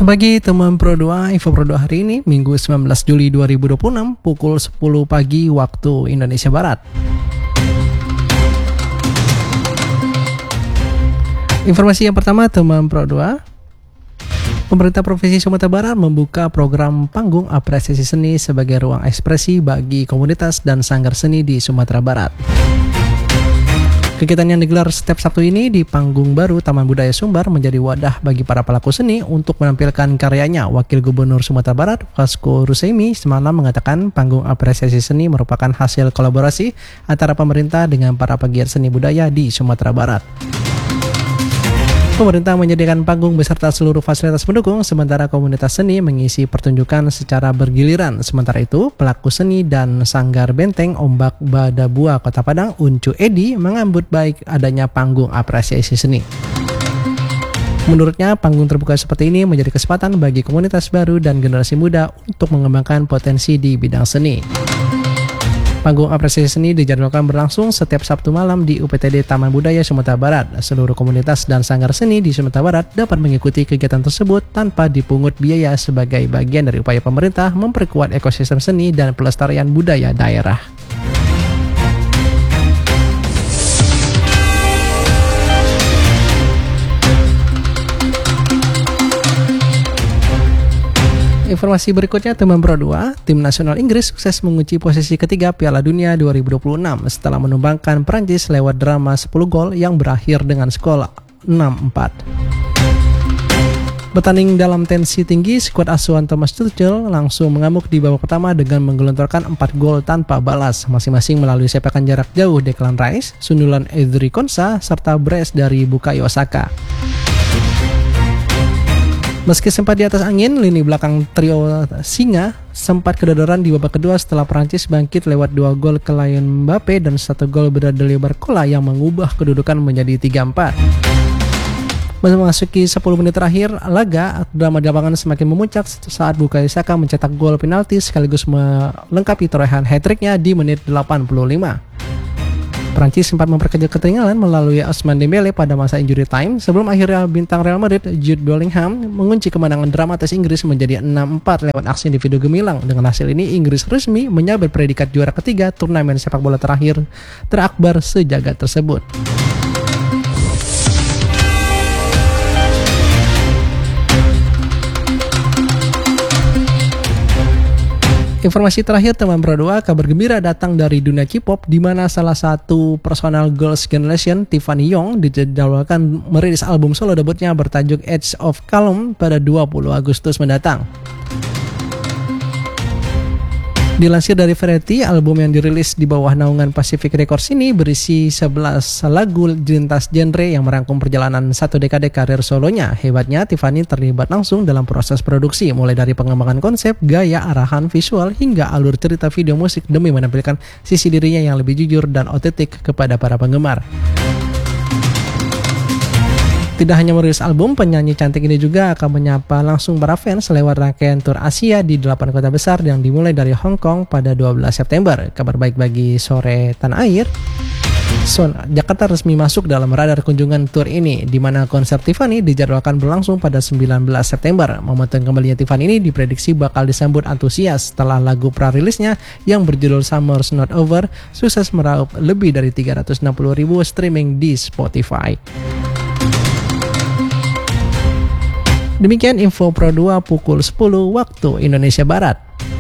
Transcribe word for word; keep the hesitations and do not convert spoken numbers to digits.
Selamat pagi teman Pro dua, info Pro dua hari ini Minggu sembilan belas Juli dua ribu dua puluh enam pukul sepuluh pagi waktu Indonesia Barat. Informasi yang pertama teman Pro dua, pemerintah Provinsi Sumatera Barat membuka program panggung apresiasi seni sebagai ruang ekspresi bagi komunitas dan sanggar seni di Sumatera Barat. Kegiatan yang digelar setiap Sabtu ini di panggung baru Taman Budaya Sumbar menjadi wadah bagi para pelaku seni untuk menampilkan karyanya. Wakil Gubernur Sumatera Barat, Vasco Rusemi, semalam mengatakan panggung apresiasi seni merupakan hasil kolaborasi antara pemerintah dengan para pegiat seni budaya di Sumatera Barat. Pemerintah menyediakan panggung beserta seluruh fasilitas pendukung, sementara komunitas seni mengisi pertunjukan secara bergiliran. Sementara itu, pelaku seni dan sanggar benteng Ombak Badabua Kota Padang, Uncu Edi, mengambut baik adanya panggung apresiasi seni. Menurutnya, panggung terbuka seperti ini menjadi kesempatan bagi komunitas baru dan generasi muda untuk mengembangkan potensi di bidang seni. Panggung apresiasi seni dijadwalkan berlangsung setiap Sabtu malam di U P T D Taman Budaya Sumatera Barat. Seluruh komunitas dan sanggar seni di Sumatera Barat dapat mengikuti kegiatan tersebut tanpa dipungut biaya sebagai bagian dari upaya pemerintah memperkuat ekosistem seni dan pelestarian budaya daerah. Informasi berikutnya teman Pro dua, tim nasional Inggris sukses mengunci posisi ketiga Piala Dunia dua ribu dua puluh enam setelah menumbangkan Prancis lewat drama sepuluh gol yang berakhir dengan skor enam empat. Bertanding dalam tensi tinggi, skuad asuhan Thomas Tuchel langsung mengamuk di babak pertama dengan menggelontorkan empat gol tanpa balas, masing-masing melalui sepakan jarak jauh Declan Rice, sundulan Ezri Konsa, serta brace dari Bukayo Saka. Meski sempat di atas angin, lini belakang trio Singa sempat kedodoran di babak kedua setelah Prancis bangkit lewat dua gol Kylian Mbappe dan satu gol Bradley Barcola yang mengubah kedudukan menjadi tiga empat. Memasuki sepuluh menit terakhir laga, drama di lapangan semakin memuncak saat Bukayo Saka mencetak gol penalti sekaligus melengkapi torehan hat-tricknya di menit delapan puluh lima. Prancis sempat memperkecil ketinggalan melalui Ousmane Dembele pada masa injury time sebelum akhirnya bintang Real Madrid Jude Bellingham mengunci kemenangan dramatis Inggris menjadi enam empat lewat aksi individu gemilang. Dengan hasil ini, Inggris resmi menyabet predikat juara ketiga turnamen sepak bola terakhir terakbar sejagat tersebut. Informasi terakhir teman Pro dua, kabar gembira datang dari dunia K-pop di mana salah satu personal girls generation, Tiffany Young, dijadwalkan merilis album solo debutnya bertajuk Edge of Calm pada dua puluh Agustus mendatang. Dilansir dari Variety, album yang dirilis di bawah naungan Pacific Records ini berisi sebelas lagu lintas genre yang merangkum perjalanan satu dekade karir solonya. Hebatnya, Tiffany terlibat langsung dalam proses produksi, mulai dari pengembangan konsep, gaya, arahan visual, hingga alur cerita video musik demi menampilkan sisi dirinya yang lebih jujur dan otentik kepada para penggemar. Tidak hanya merilis album, penyanyi cantik ini juga akan menyapa langsung para fans lewat rangkaian tur Asia di delapan kota besar yang dimulai dari Hong Kong pada dua belas September. Kabar baik bagi sore tanah air, Son, Jakarta resmi masuk dalam radar kunjungan tur ini, di mana konser Tiffany dijadwalkan berlangsung pada sembilan belas September. Momentum kembalinya Tiffany ini diprediksi bakal disambut antusias setelah lagu pra-rilisnya yang berjudul Summer's Not Over sukses meraup lebih dari tiga ratus enam puluh ribu streaming di Spotify. Demikian info Pro dua pukul sepuluh waktu Indonesia Barat.